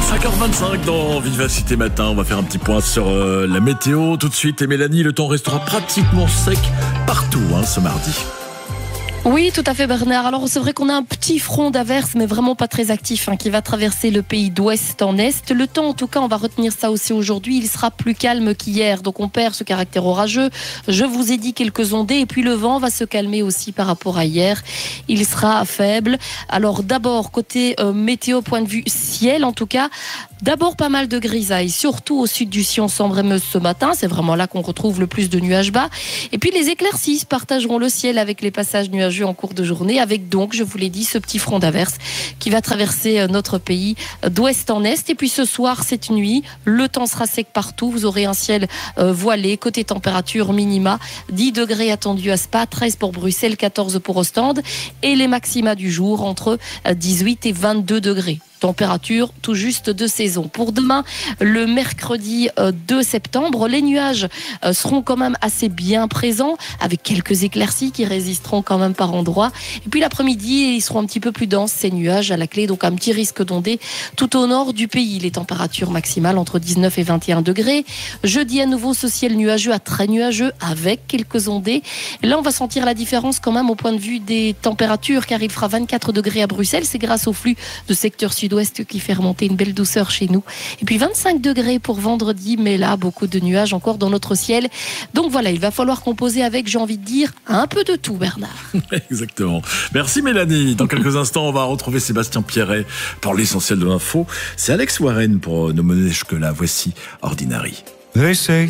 5h25 dans Vivacité Matin. On va faire un petit point sur la météo tout de suite. Et Mélanie, le temps restera pratiquement sec partout ce mardi. Oui, tout à fait Bernard. Alors c'est vrai qu'on a un petit front d'averse, mais vraiment pas très actif, qui va traverser le pays d'ouest en est. Le temps, en tout cas, on va retenir ça aussi aujourd'hui, il sera plus calme qu'hier. Donc on perd ce caractère orageux. Je vous ai dit quelques ondées et puis le vent va se calmer aussi par rapport à hier. Il sera faible. Alors d'abord, côté météo, point de vue ciel en tout cas, d'abord pas mal de grisailles, surtout au sud du Sion-Sambre-et-Meuse ce matin. C'est vraiment là qu'on retrouve le plus de nuages bas. Et puis les éclaircies partageront le ciel avec les passages nuageux en cours de journée, avec donc, je vous l'ai dit, ce petit front d'averse qui va traverser notre pays d'ouest en est. Et puis ce soir, cette nuit, le temps sera sec partout. Vous aurez un ciel voilé. Côté température minima, 10 degrés attendus à Spa, 13 pour Bruxelles, 14 pour Ostende. Et les maxima du jour entre 18 et 22 degrés. Température tout juste de saison. Pour demain, le mercredi 2 septembre, les nuages seront quand même assez bien présents, avec quelques éclaircies qui résisteront quand même par endroits. Et puis l'après-midi, ils seront un petit peu plus denses, ces nuages à la clé, donc un petit risque d'ondée tout au nord du pays. Les températures maximales entre 19 et 21 degrés. Jeudi, à nouveau, ce ciel nuageux à très nuageux, avec quelques ondées. Et là, on va sentir la différence quand même au point de vue des températures, car il fera 24 degrés à Bruxelles. C'est grâce au flux de secteur sud-ouest qui fait remonter une belle douceur chez nous. Et puis 25 degrés pour vendredi, mais là, beaucoup de nuages encore dans notre ciel. Donc voilà, il va falloir composer avec, j'ai envie de dire, un peu de tout, Bernard. Exactement. Merci Mélanie. Dans quelques instants, on va retrouver Sébastien Pierret pour l'essentiel de l'info. C'est Alex Warren pour nos monnaies que là. Voici Ordinary.